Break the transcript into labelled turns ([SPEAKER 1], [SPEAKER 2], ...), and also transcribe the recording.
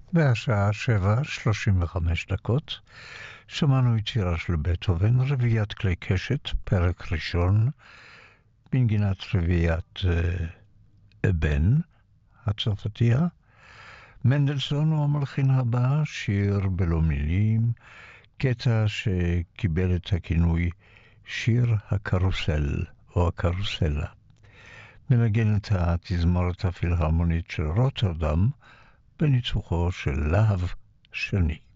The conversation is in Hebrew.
[SPEAKER 1] והשעה 7:35. שמענו יצירה של בטהובן, רביעיית כלי קשת, פרק ראשון, בנגינת רביעיית אבן, הצרפתייה. מנדלסון הוא המלחין הבא, שיר בלא מילים, קטע שקיבל את הכינוי שיר הקרוסל או הקרוסלה. מנגן את התזמורת הפילהרמונית של רוטרדם בניצוחו של להב שני.